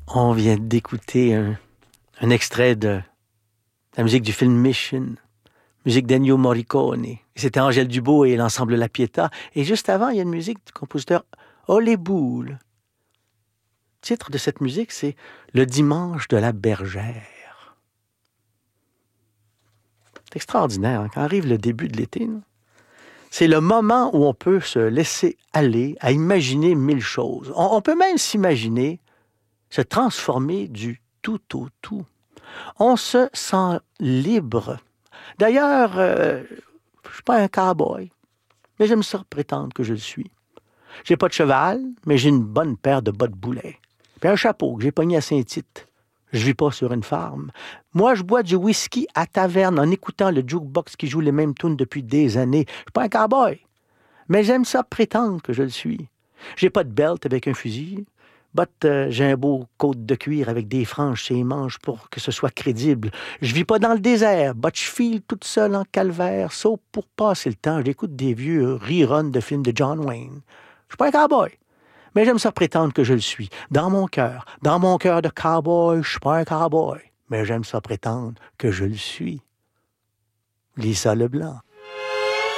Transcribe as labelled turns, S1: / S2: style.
S1: On vient d'écouter un extrait de la musique du film Mission, musique d'Ennio Morricone. C'était Angèle Dubois et l'ensemble La Pietà. Et juste avant, il y a une musique du compositeur Ole Bull. Le titre de cette musique, c'est Le dimanche de la bergère. C'est extraordinaire, hein? Quand arrive le début de l'été, là, c'est le moment où on peut se laisser aller à imaginer mille choses. On peut même s'imaginer se transformer du tout au tout. On se sent libre. D'ailleurs, je ne suis pas un cow-boy, mais j'aime ça prétendre que je le suis. J'ai pas de cheval, mais j'ai une bonne paire de bottes boulets. Puis un chapeau que j'ai pogné à Saint-Tite. Je vis pas sur une farm. Moi, je bois du whisky à taverne en écoutant le jukebox qui joue les mêmes tunes depuis des années. Je suis pas un cow-boy, mais j'aime ça prétendre que je le suis. J'ai pas de belt avec un fusil, j'ai un beau côte de cuir avec des franges sur les manches pour que ce soit crédible. Je vis pas dans le désert, je file toute seule en calvaire, sauf pour passer le temps. J'écoute des vieux reruns de films de John Wayne. Je suis pas un cowboy, mais j'aime ça prétendre que je le suis. Dans mon cœur de cowboy, je suis pas un cowboy, mais j'aime ça prétendre que je le suis. Lisa Leblanc.